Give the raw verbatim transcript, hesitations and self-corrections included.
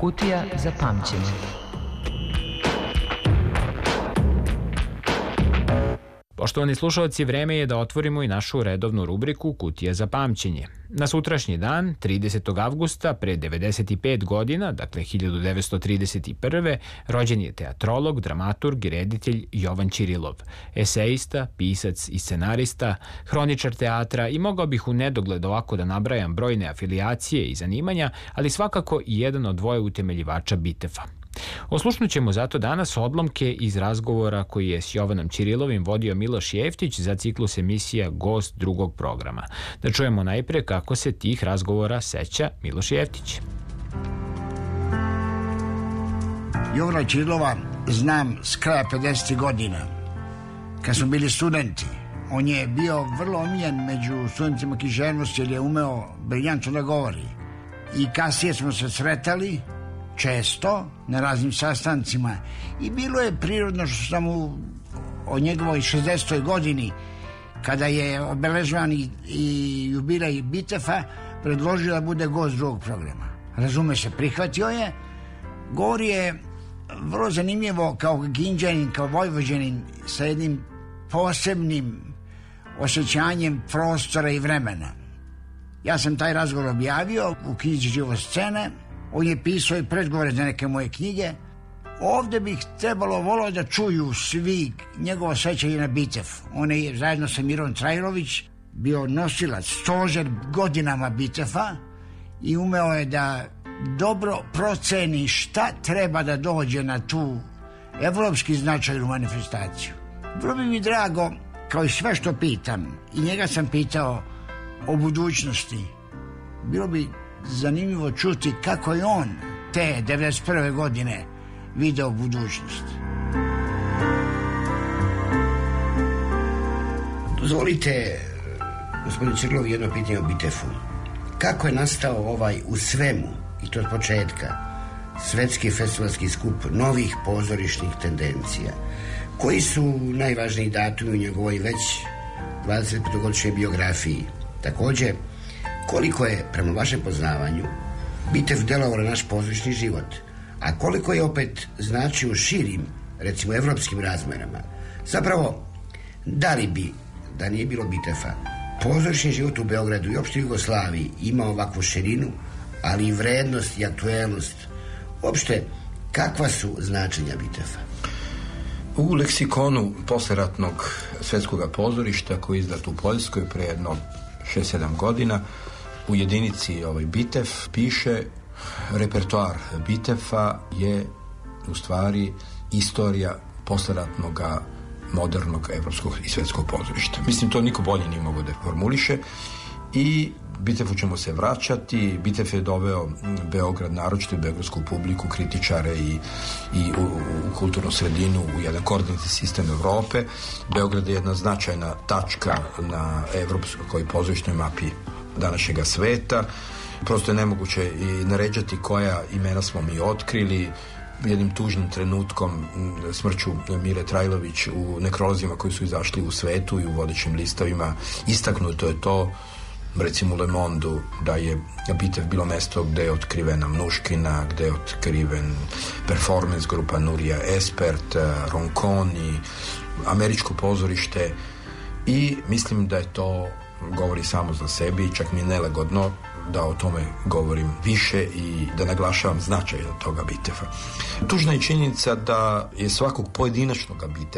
Kutija za pamćenje. Poštovani slušalci, vreme je da otvorimo i našu redovnu rubriku Kutija za pamćenje. Na sutrašnji dan, tridesetog avgusta, pre devedeset pet godina, dakle hiljadu devetsto trideset prve. rođen je teatrolog, dramaturg i reditelj Jovan Ćirilov, esejista, pisac i scenarista, hroničar teatra i mogao bih u nedogled ovako da nabrajam brojne afilijacije i zanimanja, ali svakako i jedan od dvoje utemeljivača Bitefa. Oslušnut ćemo zato danas odlomke iz razgovora koji je s Jovanom Ćirilovim vodio Miloš Jeftić za ciklus emisija Gost drugog programa. Da čujemo najpre kako se tih razgovora seća Miloš Jeftić. Jovana Ćirilova znam s kraja pedesetih godina, kad smo bili studenti. On je bio vrlo omiljen među studentima književnosti jer je umeo briljantno da govori. I kasnije smo se sretali često na raznim sastancima i bilo je prirodno što sam u o njegovoj šezdesetoj godini, kada je obeležavan i, i jubilej Bitefa, predložio da bude gost drugog programa. Razume se, prihvatio je. Govori je vrlo zanimljivo kao Ginđanin, kao Vojvođanin, sa jednim posebnim osjećanjem prostora i vremena. Ja sam taj razgovor objavio u knjizi Živo scene. On je pisao i predgovore za neke moje knjige. Ovde bih trebalo volio da čuju svi njegovo sećanje na Bitev. On je zajedno sa Mirom Trajlović bio nosilac, stožer godinama Bitefa i umeo je da dobro proceni šta treba da dođe na tu evropski značajnu manifestaciju. Bilo bi mi drago, kao i sve što pitam, i njega sam pitao o budućnosti, bilo bi zanimljivo čuti kako je on te devedeset prve godine video budućnost. Dozvolite, gospodin Ćirilov, jedno pitanje o Bitefu. Kako je nastao ovaj u svemu, i to od početka, svetski festivalski skup novih pozorišnih tendencija? Koji su najvažniji datumi u njegovoj već dvadesetpetogodišnjoj biografiji? Takođe, koliko je, prema vašem poznavanju, Bitev delovao na naš pozorišni život, a koliko je opet značio širim, recimo, evropskim razmerama? Zapravo, da li bi, da nije bilo Bitefa, pozorišni život u Beogradu i opšte Jugoslaviji imao ovakvu širinu, ali i vrednost i aktuelnost? Uopšte, kakva su značenja Bitefa? U leksikonu posleratnog svetskog pozorišta koji je izdat u Poljskoj pre jedno šest sedam godina, u jedinici ovaj Bitev piše repertoar Bitefa je u stvari istorija posleratnog modernog evropskog i svetskog pozorišta. Mislim, to niko bolje nije mogo da formuliše i Bitefu ćemo se vraćati. Bitev je doveo Beograd, naročito i beogradsku publiku, kritičare i, i u, u kulturnu sredinu, u jedan koordinatni sistem Evrope. Beograd je jedna značajna tačka na evropskoj pozorišnoj mapi današnjega sveta. Prosto je nemoguće i naređati koja imena smo mi otkrili. Jednim tužnim trenutkom, smrću Mire Trajlović, u nekrolozima koji su izašli u svetu i u vodećim listovima, istaknuto je to, recimo u Le Mondu, da je Bitev bilo mesto gde je otkrivena Mnuškina, gde je otkriven performance grupa Nurija Espert, Ronconi, američko pozorište, i mislim da je to govori samo za sebi, čak mi je nelagodno da o tome govorim više i da naglašavam značaj toga Biteva. Tužna je činjenica da je svakog pojedinačnog Biteva